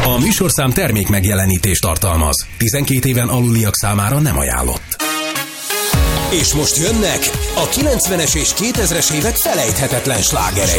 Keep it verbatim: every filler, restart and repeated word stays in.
A műsorszám termék megjelenítést tartalmaz. tizenkét éven aluliak számára nem ajánlott. És most jönnek a kilencvenes és kétezres évek felejthetetlen slágerei.